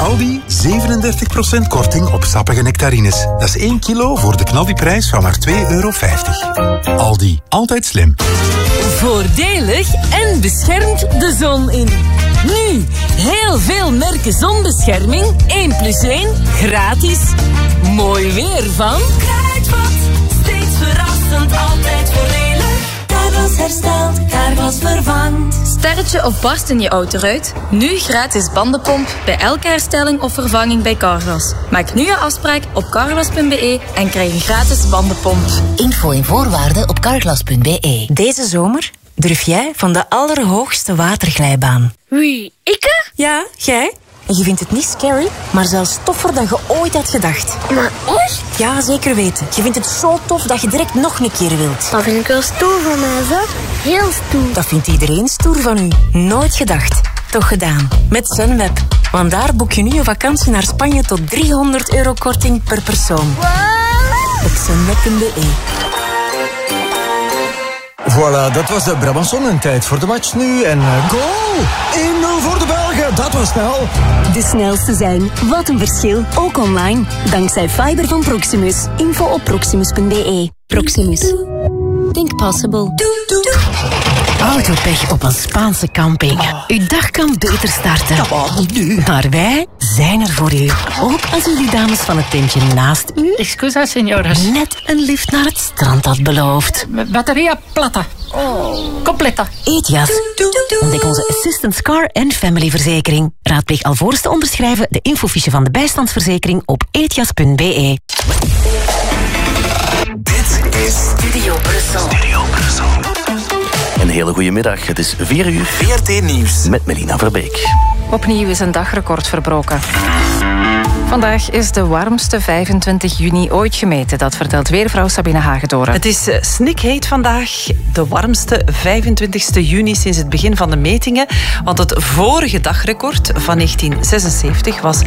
Aldi 37% korting op sappige nectarines. Dat is 1 kilo voor de knaldiprijs van maar €2,50. Aldi, altijd slim. Voordelig en beschermt de zon in. Nu, heel veel merken zonbescherming. 1 + 1 gratis. Mooi weer van Kruidvat. Steeds verrassend, altijd voordelig. Carglass herstelt, Carglass vervangt. Sterretje of barst in je autoruit? Nu gratis bandenpomp bij elke herstelling of vervanging bij Carglass. Maak nu je afspraak op carglass.be en krijg een gratis bandenpomp. Info en voorwaarden op carglass.be. Deze zomer durf jij van de allerhoogste waterglijbaan. Wie, ikke? Ja, jij. En je vindt het niet scary, maar zelfs toffer dan je ooit had gedacht. Maar echt? Ja, zeker weten. Je vindt het zo tof dat je direct nog een keer wilt. Dat vind ik wel stoer van mij, zeg. Heel stoer. Dat vindt iedereen stoer van u. Nooit gedacht. Toch gedaan. Met Sunweb. Want daar boek je nu een vakantie naar Spanje tot €300 korting per persoon. Wow. Op sunweb.be. Voilà, dat was de Brabançon en tijd voor de match nu. En goal! 1-0 voor de Belgen, dat was snel. De snelste zijn. Wat een verschil. Ook online. Dankzij fiber van Proximus. Info op proximus.be. Proximus. Think possible. Autopech op een Spaanse camping. Uw dag kan beter starten. Maar wij zijn er voor u. Ook als u die dames van het tentje naast u... Excusa, señoras. ...net een lift naar het strand had beloofd. Batteria plata. Completa. Ethias. Ontdek onze Assistance Car en Family verzekering. Raadpleeg alvorens te onderschrijven de infofiche van de bijstandsverzekering op ethias.be. Dit is Studio Brussel. een hele goede middag. Het is 4 uur. VRT Nieuws. Met Melina Verbeek. Opnieuw is een dagrecord verbroken. Vandaag is de warmste 25 juni ooit gemeten. Dat vertelt weervrouw Sabine Hagedoren. Het is snikheet vandaag. De warmste 25 juni sinds het begin van de metingen. Want het vorige dagrecord van 1976 was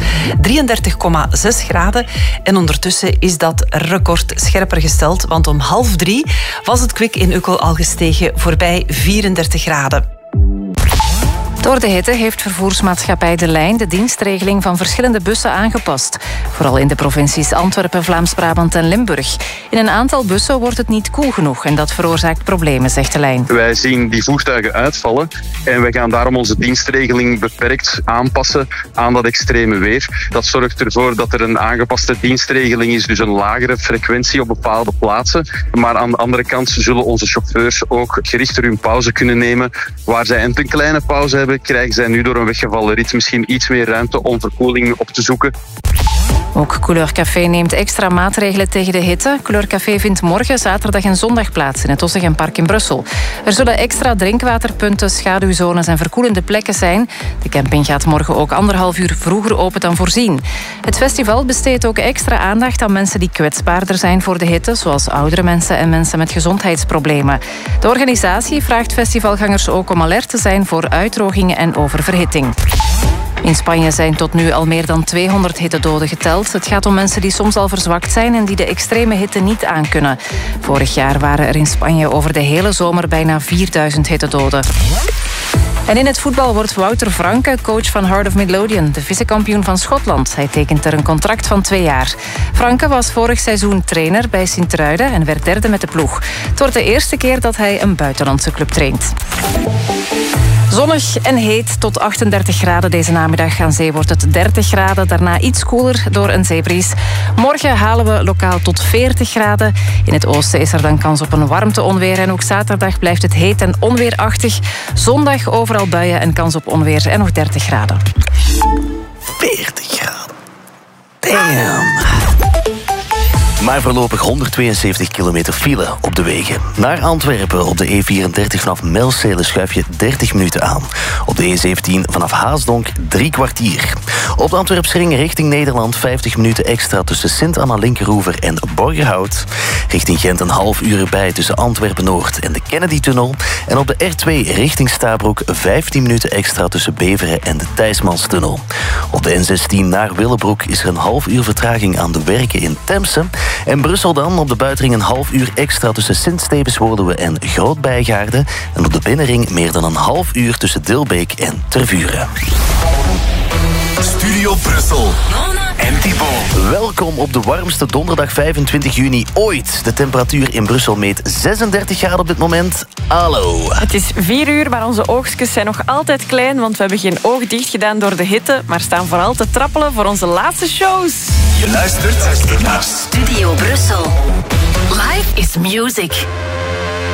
33,6 graden. En ondertussen is dat record scherper gesteld. Want om 2:30 was het kwik in Ukkel al gestegen voorbij 34 graden. Door de hitte heeft vervoersmaatschappij De Lijn de dienstregeling van verschillende bussen aangepast. Vooral in de provincies Antwerpen, Vlaams-Brabant en Limburg. In een aantal bussen wordt het niet koel genoeg en dat veroorzaakt problemen, zegt De Lijn. Wij zien die voertuigen uitvallen en wij gaan daarom onze dienstregeling beperkt aanpassen aan dat extreme weer. Dat zorgt ervoor dat er een aangepaste dienstregeling is, dus een lagere frequentie op bepaalde plaatsen. Maar aan de andere kant zullen onze chauffeurs ook gerichter hun pauze kunnen nemen. Waar zij een te kleine pauze hebben, krijgen zij nu door een weggevallen rit misschien iets meer ruimte om verkoeling op te zoeken. Ook Couleur Café neemt extra maatregelen tegen de hitte. Couleur Café vindt morgen, zaterdag en zondag plaats in het Ossegenpark in Brussel. Er zullen extra drinkwaterpunten, schaduwzones en verkoelende plekken zijn. De camping gaat morgen ook 1,5 uur vroeger open dan voorzien. Het festival besteedt ook extra aandacht aan mensen die kwetsbaarder zijn voor de hitte, zoals oudere mensen en mensen met gezondheidsproblemen. De organisatie vraagt festivalgangers ook om alert te zijn voor uitdrogingen en oververhitting. In Spanje zijn tot nu al meer dan 200 hittedoden geteld. Het gaat om mensen die soms al verzwakt zijn en die de extreme hitte niet aankunnen. Vorig jaar waren er in Spanje over de hele zomer bijna 4000 hittedoden. En in het voetbal wordt Wouter Franke coach van Heart of Midlothian, de vicekampioen van Schotland. Hij tekent er een contract van 2 jaar. Franke was vorig seizoen trainer bij Sint-Truiden en werd derde met de ploeg. Het wordt de eerste keer dat hij een buitenlandse club traint. Zonnig en heet tot 38 graden deze namiddag. Aan zee wordt het 30 graden, daarna iets koeler door een zeebries. Morgen halen we lokaal tot 40 graden. In het oosten is er dan kans op een warmteonweer. En ook zaterdag blijft het heet en onweerachtig. Zondag overal buien en kans op onweer en nog 30 graden. 40 graden. Damn. Maar voorlopig 172 kilometer file op de wegen. Naar Antwerpen op de E34 vanaf Melzele schuif je 30 minuten aan. Op de E17 vanaf Haasdonk 3 kwartier. Op de Antwerpsring richting Nederland 50 minuten extra tussen Sint-Anna-Linkeroever en Borgerhout. Richting Gent een half uur erbij tussen Antwerpen-Noord en de Kennedy-tunnel. En op de R2 richting Stabroek 15 minuten extra tussen Beveren en de Thijsmanstunnel. Op de N16 naar Willebroek is er een half uur vertraging aan de werken in Temse. En Brussel dan op de buitenring een half uur extra tussen Sint-Stevens-Woluwe en Groot-Bijgaarden. En op de binnenring meer dan een half uur tussen Dilbeek en Tervuren. Studio Brussel en Thibaut. Welkom op de warmste donderdag 25 juni ooit. De temperatuur in Brussel meet 36 graden op dit moment. Hallo. Het is 4 uur, maar onze oogstjes zijn nog altijd klein, want we hebben geen oog dicht gedaan door de hitte, maar staan vooral te trappelen voor onze laatste shows. Je luistert naar Studio Brussel. Live is music.